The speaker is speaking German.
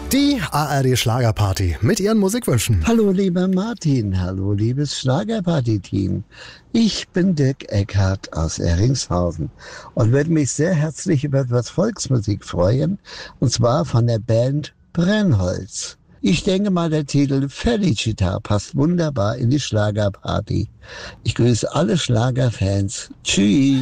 Die ARD Schlagerparty mit ihren Musikwünschen. Hallo lieber Martin, hallo liebes Schlagerparty-Team. Ich bin Dirk Eckhardt aus Ehringshausen und würde mich sehr herzlich über etwas Volksmusik freuen, und zwar von der Band Brennholz. Ich denke mal, der Titel Felicita passt wunderbar in die Schlagerparty. Ich grüße alle Schlagerfans. Tschüss.